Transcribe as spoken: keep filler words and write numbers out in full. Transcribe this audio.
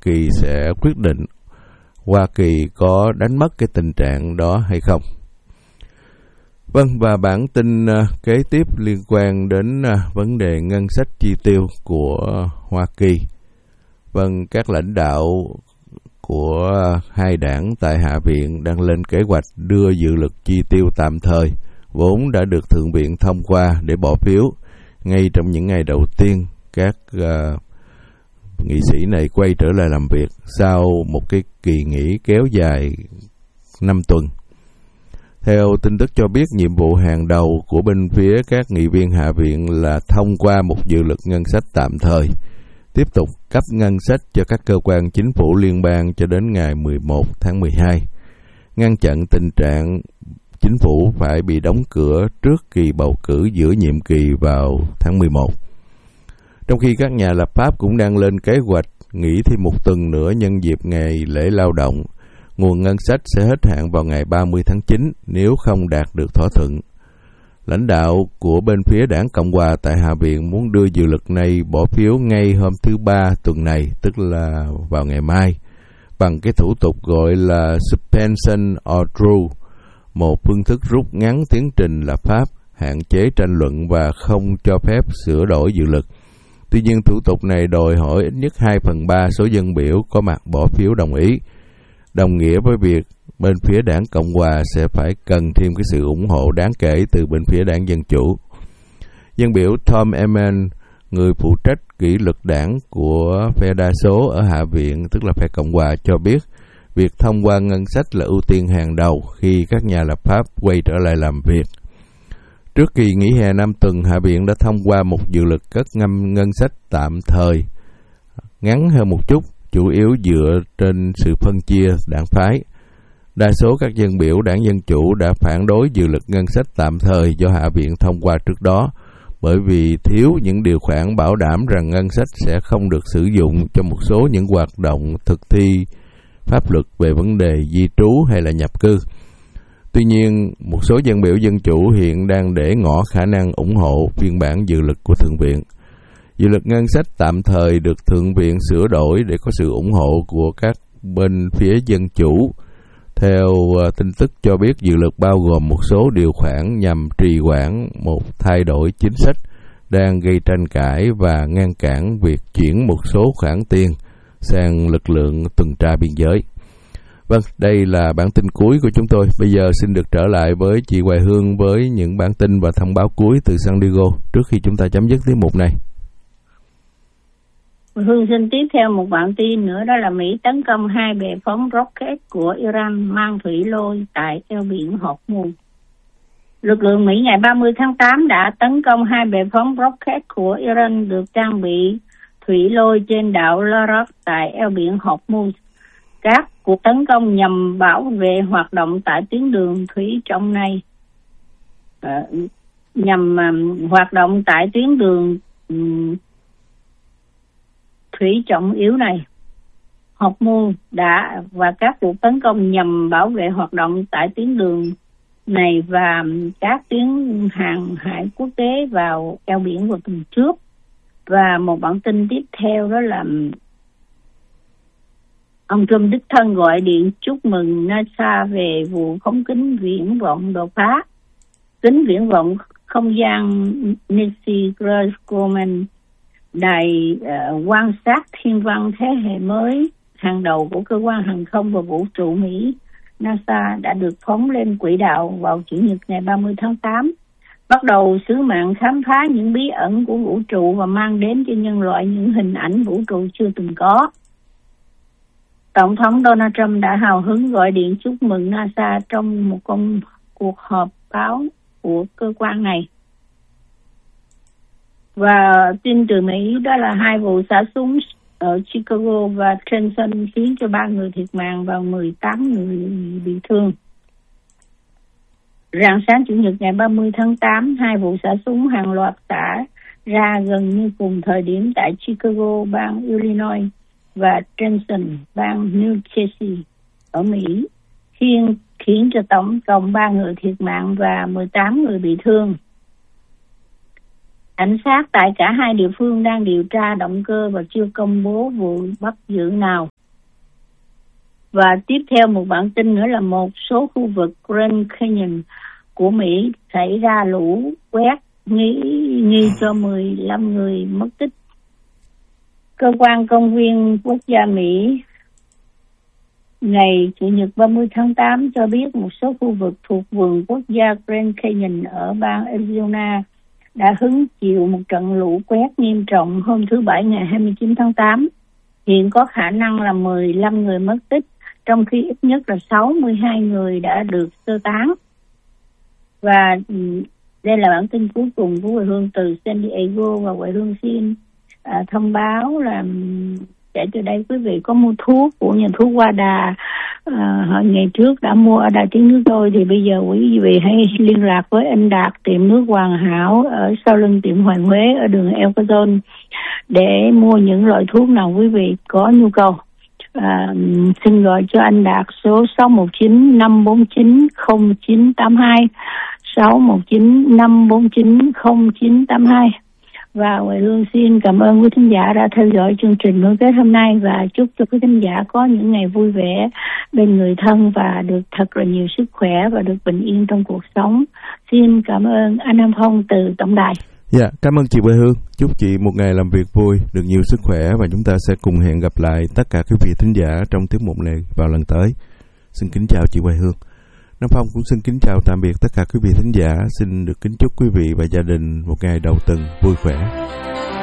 Kỳ sẽ quyết định Hoa Kỳ có đánh mất cái tình trạng đó hay không. Vâng, và bản tin uh, kế tiếp liên quan đến uh, vấn đề ngân sách chi tiêu của uh, Hoa Kỳ. Vâng, các lãnh đạo của uh, hai đảng tại Hạ viện đang lên kế hoạch đưa dự luật chi tiêu tạm thời vốn đã được Thượng viện thông qua để bỏ phiếu ngay trong những ngày đầu tiên các uh, nghị sĩ này quay trở lại làm việc sau một cái kỳ nghỉ kéo dài năm tuần. Theo tin tức cho biết, nhiệm vụ hàng đầu của bên phía các nghị viên Hạ viện là thông qua một dự luật ngân sách tạm thời, tiếp tục cấp ngân sách cho các cơ quan chính phủ liên bang cho đến ngày mười một tháng mười hai, ngăn chặn tình trạng chính phủ phải bị đóng cửa trước kỳ bầu cử giữa nhiệm kỳ vào tháng mười một. Trong khi các nhà lập pháp cũng đang lên kế hoạch nghỉ thêm một tuần nữa nhân dịp ngày lễ lao động, nguồn ngân sách sẽ hết hạn vào ngày ba mươi tháng chín nếu không đạt được thỏa thuận. Lãnh đạo của bên phía đảng Cộng hòa tại Hạ viện muốn đưa dự luật này bỏ phiếu ngay hôm thứ Ba tuần này, tức là vào ngày mai, bằng cái thủ tục gọi là suspension or draw, một phương thức rút ngắn tiến trình lập pháp, hạn chế tranh luận và không cho phép sửa đổi dự luật. Tuy nhiên, thủ tục này đòi hỏi ít nhất hai phần ba số dân biểu có mặt bỏ phiếu đồng ý, đồng nghĩa với việc bên phía đảng Cộng hòa sẽ phải cần thêm cái sự ủng hộ đáng kể từ bên phía đảng Dân Chủ. Dân biểu Tom Emmer, người phụ trách kỷ luật đảng của phe đa số ở Hạ viện, tức là phe Cộng hòa, cho biết việc thông qua ngân sách là ưu tiên hàng đầu khi các nhà lập pháp quay trở lại làm việc. Trước kỳ nghỉ hè năm tuần, Hạ viện đã thông qua một dự luật cất ngâm ngân sách tạm thời, ngắn hơn một chút, chủ yếu dựa trên sự phân chia đảng phái. Đa số các dân biểu đảng Dân Chủ đã phản đối dự luật ngân sách tạm thời do Hạ viện thông qua trước đó, bởi vì thiếu những điều khoản bảo đảm rằng ngân sách sẽ không được sử dụng cho một số những hoạt động thực thi pháp luật về vấn đề di trú hay là nhập cư. Tuy nhiên, một số dân biểu Dân Chủ hiện đang để ngỏ khả năng ủng hộ phiên bản dự luật của Thượng viện. Dự luật ngân sách tạm thời được Thượng viện sửa đổi để có sự ủng hộ của các bên phía Dân Chủ. Theo uh, tin tức cho biết, dự luật bao gồm một số điều khoản nhằm trì hoãn một thay đổi chính sách đang gây tranh cãi và ngăn cản việc chuyển một số khoản tiền sang lực lượng tuần tra biên giới. Vâng, đây là bản tin cuối của chúng tôi. Bây giờ xin được trở lại với chị Hoài Hương với những bản tin và thông báo cuối từ San Diego trước khi chúng ta chấm dứt tiết mục này. Hương xin tiếp theo một bản tin nữa, đó là Mỹ tấn công hai bệ phóng rocket của Iran mang thủy lôi tại eo biển Hormuz. Lực lượng Mỹ ngày ba mươi tháng tám đã tấn công hai bệ phóng rocket của Iran được trang bị thủy lôi trên đảo Larak tại eo biển Hormuz. Các cuộc tấn công nhằm bảo vệ hoạt động tại tuyến đường thủy trong này, uh, nhằm um, hoạt động tại tuyến đường um, thủy trọng yếu này. Hormuz đã và các cuộc tấn công nhằm bảo vệ hoạt động tại tuyến đường này và các tuyến hàng hải quốc tế vào eo biển vào tuần trước. Và một bản tin tiếp theo đó là ông Trump đích thân gọi điện chúc mừng NASA về vụ phóng kính viễn vọng đột phá. Kính viễn vọng không gian Nancy Grumman, đài uh, quan sát thiên văn thế hệ mới hàng đầu của cơ quan hàng không và vũ trụ Mỹ NASA đã được phóng lên quỹ đạo vào Chủ nhật ngày ba mươi tháng tám, bắt đầu sứ mạng khám phá những bí ẩn của vũ trụ và mang đến cho nhân loại những hình ảnh vũ trụ chưa từng có. Tổng thống Donald Trump đã hào hứng gọi điện chúc mừng NASA trong một công cuộc họp báo của cơ quan này. Và tin từ Mỹ đó là hai vụ xả súng ở Chicago và Trenton khiến cho ba người thiệt mạng và mười tám người bị thương. Rạng sáng Chủ nhật ngày ba mươi tháng tám, hai vụ xả súng hàng loạt xả ra gần như cùng thời điểm tại Chicago, bang Illinois và Trenton, bang New Jersey ở Mỹ, khiến, khiến cho tổng cộng ba người thiệt mạng và mười tám người bị thương. Cảnh sát tại cả hai địa phương đang điều tra động cơ và chưa công bố vụ bắt giữ nào. Và tiếp theo một bản tin nữa là một số khu vực Grand Canyon của Mỹ xảy ra lũ quét, nghi, nghi cho mười lăm người mất tích. Cơ quan công viên quốc gia Mỹ ngày Chủ nhật ba mươi tháng tám cho biết một số khu vực thuộc vườn quốc gia Grand Canyon ở bang Arizona đã hứng chịu một trận lũ quét nghiêm trọng hôm thứ Bảy ngày hai mươi chín tháng tám. Hiện có khả năng là mười lăm người mất tích, trong khi ít nhất là sáu mươi hai người đã được sơ tán. Và đây là bản tin cuối cùng của Huệ Hương từ San Diego, và Huệ Hương xin à, thông báo là để từ đây quý vị có mua thuốc của nhà thuốc Hoa Đà à, hồi ngày trước đã mua ở Đài Tiếng Nước Tôi, thì bây giờ quý vị hãy liên lạc với anh Đạt tiệm nước Hoàn Hảo ở sau lưng tiệm Hoàng Huế ở đường El Cazon để mua những loại thuốc nào quý vị có nhu cầu. À, xin gọi cho anh Đạt số sáu một chín năm bốn chín không chín tám hai, sáu một chín năm bốn chín không chín tám hai. Và Huệ Hương xin cảm ơn quý thính giả đã theo dõi chương trình nối kết hôm nay, và chúc cho quý thính giả có những ngày vui vẻ bên người thân và được thật là nhiều sức khỏe và được bình yên trong cuộc sống. Xin cảm ơn anh Nam Phong từ tổng đài. Dạ, cảm ơn chị Huệ Hương. Chúc chị một ngày làm việc vui, được nhiều sức khỏe, và chúng ta sẽ cùng hẹn gặp lại tất cả quý vị thính giả trong tiết mục này vào lần tới. Xin kính chào chị Huệ Hương. Nam Phong cũng xin kính chào tạm biệt tất cả quý vị thính giả. Xin được kính chúc quý vị và gia đình một ngày đầu tuần vui khỏe.